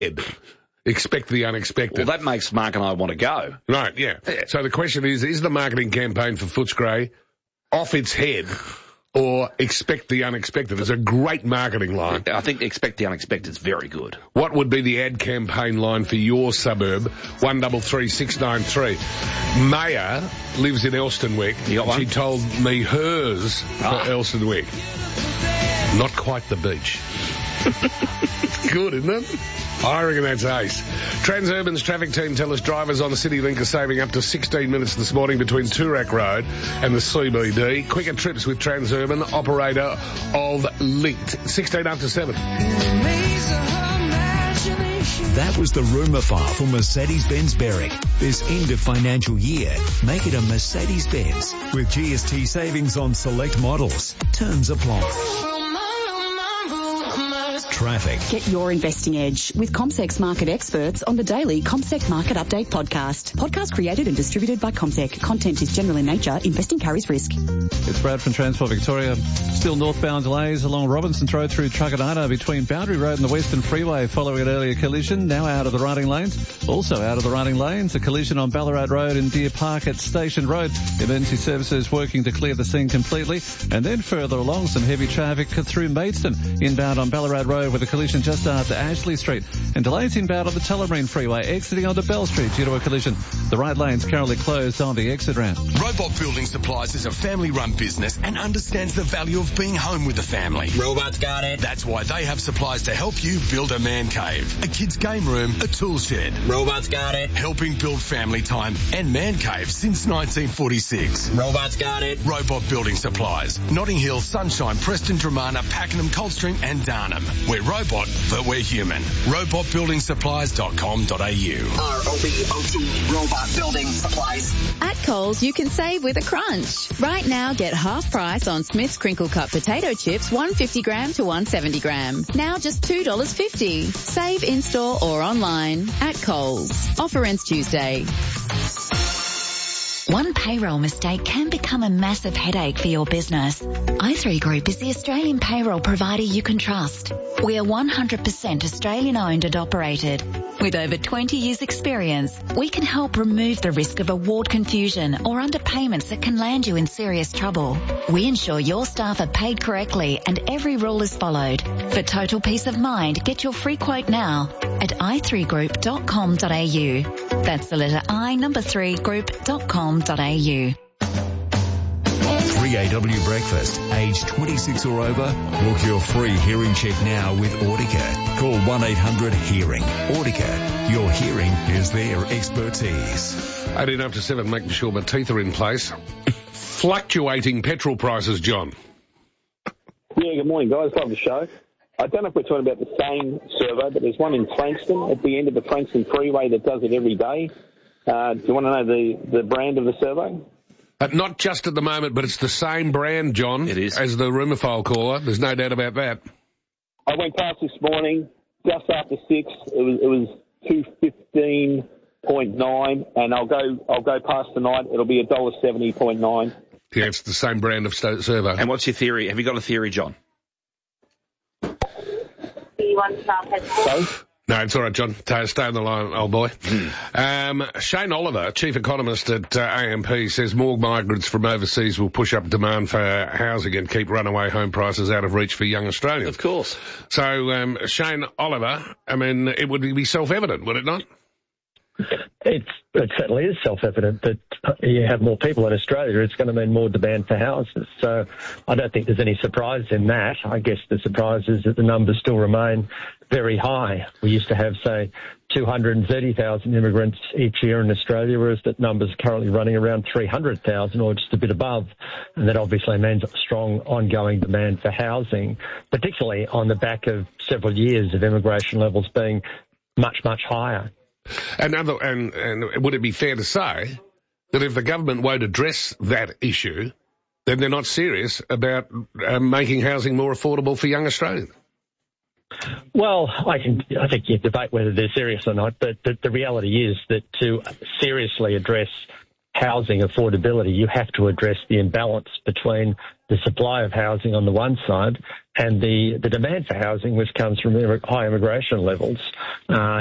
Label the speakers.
Speaker 1: Expect the unexpected.
Speaker 2: Well, that makes Mark and I want to go.
Speaker 1: Right, yeah. So the question is the marketing campaign for Footscray off its head or expect the unexpected? It's a great marketing line.
Speaker 2: I think expect the unexpected is very good.
Speaker 1: What would be the ad campaign line for your suburb? 133693. Maya lives in Elstonwick.
Speaker 2: You got one?
Speaker 1: She told me hers for Elstonwick. Not quite the beach. Good, isn't it? I reckon that's ace. Transurban's traffic team tell us drivers on the CityLink are saving up to 16 minutes this morning between Toorak Road and the CBD. Quicker trips with Transurban, operator of Linked. 16 after 7.
Speaker 3: That was the rumour file for Mercedes-Benz Berwick. This end of financial year, make it a Mercedes-Benz with GST savings on select models. Terms apply. Traffic.
Speaker 4: Get your investing edge with CommSec's market experts on the daily CommSec Market Update podcast. Podcast created and distributed by CommSec. Content is general in nature. Investing carries risk.
Speaker 5: It's Brad from Transport Victoria. Still northbound delays along Robinson's Road through Truganina between Boundary Road and the Western Freeway following an earlier collision. Now out of the running lanes. Also out of the running lanes, a collision on Ballarat Road in Deer Park at Station Road. Emergency services working to clear the scene completely. And then further along, some heavy traffic through Maidstone. Inbound on Ballarat Road with a collision just after Ashley Street. And delays inbound on the Tullamarine Freeway exiting onto Bell Street due to a collision. The right lane's currently closed on the exit ramp.
Speaker 6: Robot Building Supplies is a family-run business and understands the value of being home with the family.
Speaker 7: Robots got it.
Speaker 6: That's why they have supplies to help you build a man cave, a kid's game room, a tool shed.
Speaker 7: Robots got it.
Speaker 6: Helping build family time and man cave since 1946.
Speaker 7: Robots got it.
Speaker 6: Robot Building Supplies. Notting Hill, Sunshine, Preston, Dramana, Pakenham, Coldstream and Darnham. We're robot, but we're human. Robotbuildingsupplies.com.au.
Speaker 7: ROBOT, Robot Building Supplies.
Speaker 8: At Coles, you can save with a crunch. Right now, get half price on Smith's Crinkle Cut potato chips, 150 gram to 170 gram. Now just $2.50. Save in-store or online at Coles. Offer ends Tuesday.
Speaker 9: One payroll mistake can become a massive headache for your business. i3 Group is the Australian payroll provider you can trust. We are 100% Australian owned and operated. With over 20 years experience, we can help remove the risk of award confusion or underpayments that can land you in serious trouble. We ensure your staff are paid correctly and every rule is followed. For total peace of mind, get your free quote now at i3group.com.au. That's the letter I, number 3, group.com.au.
Speaker 3: 3AW Breakfast. Age 26 or over? Book your free hearing check now with Audica. Call 1-800-HEARING. Audica. Your hearing is their expertise.
Speaker 1: 18 after 7, making sure my teeth are in place. Fluctuating petrol prices, John.
Speaker 10: Yeah, good morning, guys. Love the show. I don't know if we're talking about the same servo, but there's one in Frankston at the end of the Frankston Freeway that does it every day. Do you want to know the brand of the servo?
Speaker 1: Not just at the moment, but it's the same brand, John.
Speaker 2: It is.
Speaker 1: As the rumour file caller. There's no doubt about that.
Speaker 10: I went past this morning just after 6. It was 215.9, and I'll go past tonight. It'll be $1.70.9.
Speaker 1: Yeah, it's the same brand of servo.
Speaker 2: And what's your theory? Have you got a theory, John?
Speaker 10: So?
Speaker 1: No, it's all right, John. Stay on the line, old boy. Shane Oliver, chief economist at AMP, says more migrants from overseas will push up demand for housing and keep runaway home prices out of reach for young Australians.
Speaker 2: Of course.
Speaker 1: So, Shane Oliver, I mean, it would be self-evident, would it not?
Speaker 11: It certainly is self-evident that you have more people in Australia, it's going to mean more demand for houses. So I don't think there's any surprise in that. I guess the surprise is that the numbers still remain very high. We used to have, say, 230,000 immigrants each year in Australia, whereas that number's currently running around 300,000 or just a bit above. And that obviously means a strong ongoing demand for housing, particularly on the back of several years of immigration levels being much, much higher.
Speaker 1: And would it be fair to say that if the government won't address that issue, then they're not serious about making housing more affordable for young Australians?
Speaker 11: Well, I think you debate whether they're serious or not, but the reality is that to seriously address housing affordability, you have to address the imbalance between the supply of housing on the one side and the demand for housing, which comes from high immigration levels.